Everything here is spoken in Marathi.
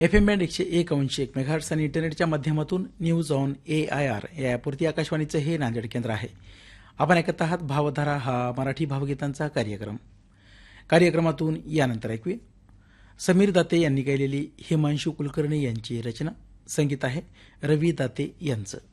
FM बँड 101.1 मेगाहर्ट्झ आणि इंटरनेटच्या माध्यमातून न्यूज ऑन AIR या ॲपवरती आकाशवाणीचं हे नांदेड केंद्र आहे. आपण ऐकत आहात भावधारा हा मराठी भावगीतांचा कार्यक्रमातून यानंतर ऐकूया समीर दाते यांनी गायलेली हिमांशू कुलकर्णी यांची रचना. संगीत आहे रवी दाते यांचं.